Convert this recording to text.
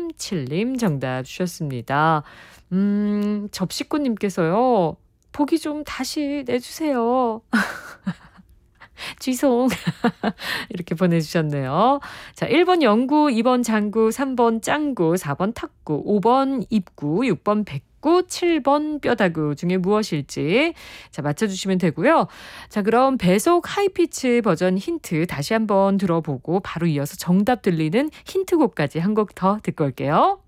8237님 정답 주셨습니다. 접시꾼님께서요. 보기 좀 다시 내주세요. 지송. 이렇게 보내주셨네요. 자, 1번 영구, 2번 장구, 3번 짱구, 4번 탁구, 5번 입구, 6번 백구, 7번 뼈다구 중에 무엇일지 자 맞춰주시면 되고요. 자, 그럼 배속 하이피치 버전 힌트 다시 한번 들어보고 바로 이어서 정답 들리는 힌트곡까지 한 곡 더 듣고 올게요.